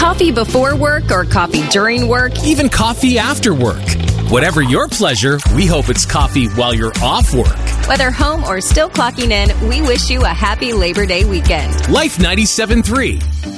Coffee before work or coffee during work? Even coffee after work. Whatever your pleasure, we hope it's coffee while you're off work. Whether home or still clocking in, we wish you a happy Labor Day weekend. Life 97.3.